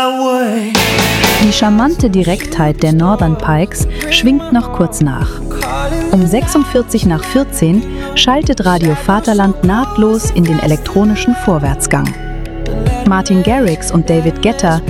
way. Die charmante Direktheit der Northern Pikes schwingt noch kurz nach. Um 46 nach 14 schaltet Radio Vaterland nahtlos in den elektronischen Vorwärtsgang. Martin Garrix und David Guetta